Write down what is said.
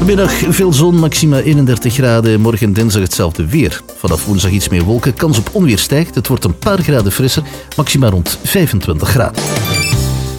Vanmiddag veel zon, maxima 31 graden. Morgen dinsdag hetzelfde weer. Vanaf woensdag iets meer wolken, kans op onweer stijgt. Het wordt een paar graden frisser, maxima rond 25 graden.